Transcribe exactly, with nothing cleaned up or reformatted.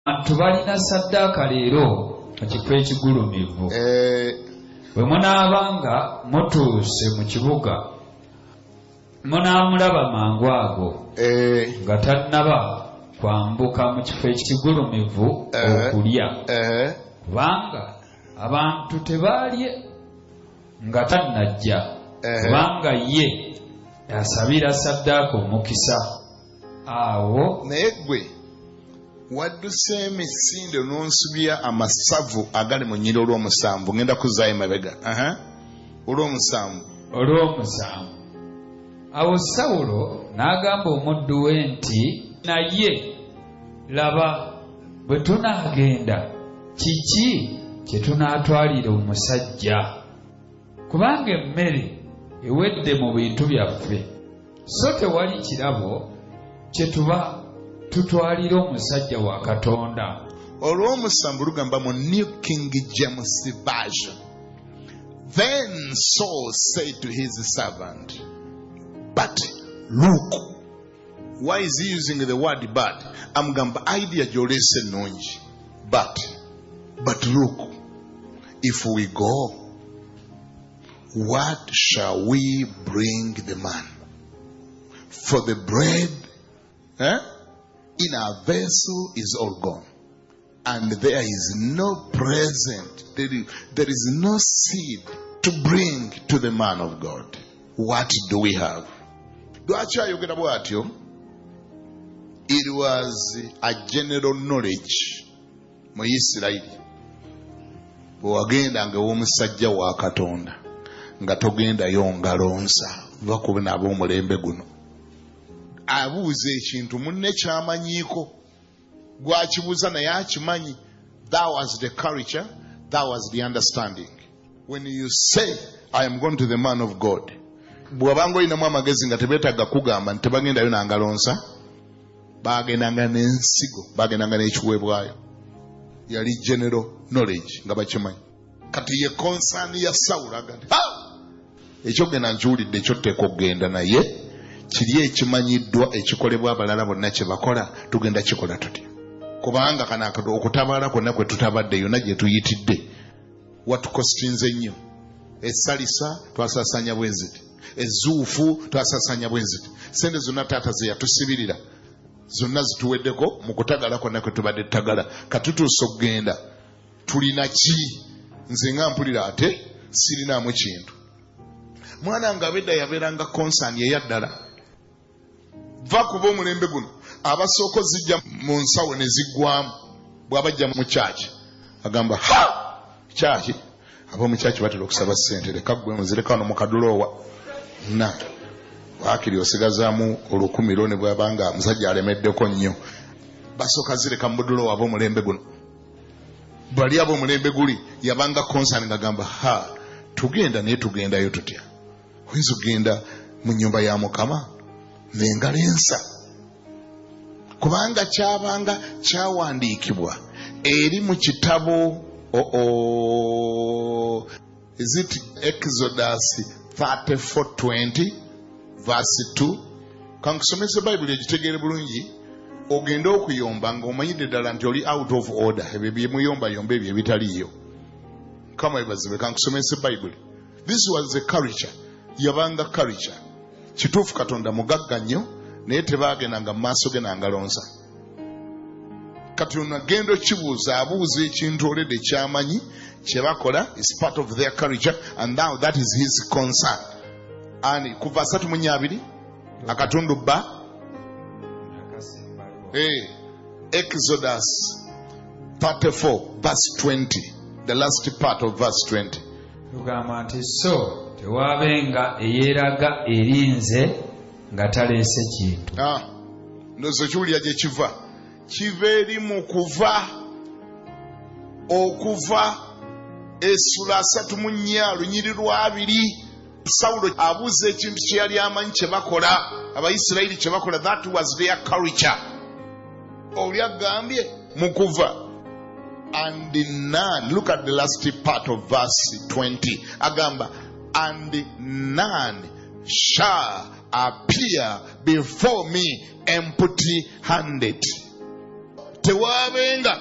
tubalina saddaaka leero mu kifo ekigulumivu. Bwe munaabanga mutuuse mu kibuga munaamulaba mangu ago nga tannaba kwambuka mu kifo ekigulumivu okulya, kubanga abantu tebaalye nga tannajja, kubanga ye asabira saddaaka omukisa. Awo naye gwe wadduse emisinde n'onsubya amasavu agali mu nnyira olw'omusanvu. Ngenda kuzaayo mabega olw'omusanvu olw'omusanvu. Awo Sawulo n'agamba omuddu we nti, naye laba bwe tunaagenda kiki kye tunaatwalira omusajja? Kubanga emmere ewedde mu bintu byaffe, so tewali kirabo kye tuba tutwalira omusajja wa Katonda. Olw'omusanvu lugamba mu New King James Version, then Saul said to his servant, but look. Why is he using the word but? Amugamba idea gyolese nungi. But, but look, if we go, what shall we bring the man? For the bread eh, in our vessel is all gone, and there is no present, there is, there is no seed to bring to the man of God. What do we have? It was a general knowledge mu Isirayiri. Bw'wagenda nga w'omusajja wa Katonda nga togendayo ngalonsa va ku n'ab'omulembe guno. Abuuza ekintu munne ky'amanyiiko, gwakibuuza naye akimanyi. That was the culture, that was the understanding. When you say, I am going to the man of God, bw'abanga olinamu amagezi nga tebeetaaga kugamba nti tebagendayo nangalonsa, bagendanga n'ensigo, bagendanga n'ekiweebwayo. Yali general knowledge nga bakimanyi. Kati ye concern ya Sawulo agamba, ekyogenda nkiwulidde ekyoteeka okugenda naye kiri ekimanyiddwa ekikolebwa abalala bonna kye bakola, tugenda kikola tutya? Kubanga kana okutabaala kwonna kwe tutabadde yonna gye tuyitidde watukostinze nnyo. Essalisa twasaasanya bwenziti, ezuufu twasaasanya bwenziti, sente zonna taata ze yatusibirira zonna zituweddeko mu kutagala kwonna kwe tubadde tutagala. Katutuusa okugenda tulina ki? Nze nga mpulira ate sirinaamu kintu. Mwana nga abedda yabeeranga concern ye yaddala. Va kuba omulembe guno abasooka zijja mu nsawo ne ziggwamu. Bw'abajja mu kyaki agamba ha kyaki ab'omu kyaki batera okusaba ssente, leka ggwe muzireka wano mu kaduloowa na waakiri osigazaamu olukumi lwo ne bw'abanga musajja alemeddeko nnyo. Basooka zireka mu buduloowa ab'omulembe guno. Bali ab'omulembe guli yabanga concern ng'agamba ha tugenda naye tugendayo tutya? Oyinza okugenda mu nnyumba ya Mukama n'engalo ensa? Kubanga kyabanga kyawandiikibwa eri mu kitabo oh, is it Exodus thirty-four twenty verse two? Kankusomesa Bible egitegeere bulungi ogenda okuyomba ng'omanyidde ddala nti oli out of order. Ebyo byemuyombayomba ebyo ebitaliyo. Kama ebazibe kankusomesa Bible. This was the culture. Yabanga culture. Kituufu Katonda mugagga nnyo naye tebaagendanga mu maaso ge nangalonsa. Kati ono agenda kibuuza abuuza ekintu olede kyamanyi kye bakola is part of their culture, and now that is his concern. Ani kuva asatu mu nnyabiri akatundu bba hey, Exodus thirty-four verse twenty, the last part of verse twenty. Tugamba nti so tewaabenga eyeeraga erinze nga taleese kintu. Ah, ndozo kiwulira gye kiva. Kiva eri mu kuva okuva essula asatu mu nnya lunyiri lwabiri. Sawulo abuuza ekintu kye yali amanyi kye bakola Abayisirayiri kye bakola. That was their culture. Oli agambye mu kuva. And none, look at the last part of verse twenty. Agamba, and none shall appear before me empty handed. tewaabenga